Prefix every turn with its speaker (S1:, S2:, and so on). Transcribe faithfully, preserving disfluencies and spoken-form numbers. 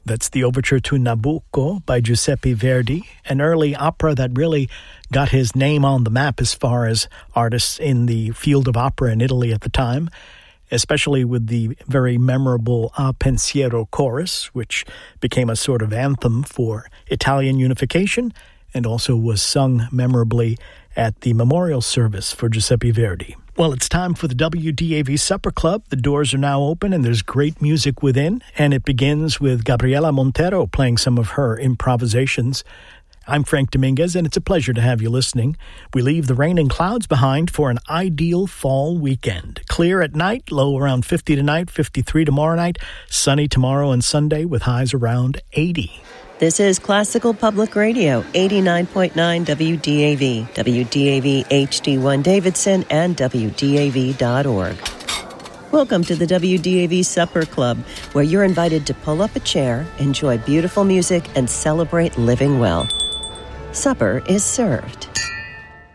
S1: That's the overture to Nabucco by Giuseppe Verdi, an early opera that really got his name on the map as far as artists in the field of opera in Italy at the time, especially with the very memorable A Pensiero chorus, which became a sort of anthem for Italian unification and also was sung memorably at the memorial service for Giuseppe Verdi. Well, it's time for the W D A V Supper Club. The doors are now open and there's great music within, and it begins with Gabriela Montero playing some of her improvisations. I'm Frank Dominguez, and it's a pleasure to have you listening. We leave the rain and clouds behind for an ideal fall weekend. Clear at night, low around fifty tonight, fifty-three tomorrow night, sunny tomorrow and Sunday with highs around eighty.
S2: This is Classical Public Radio, eighty-nine point nine W D A V, W D A V H D one Davidson, and W D A V dot org. Welcome to the W D A V Supper Club, where you're invited to pull up a chair, enjoy beautiful music, and celebrate living well. Supper is served.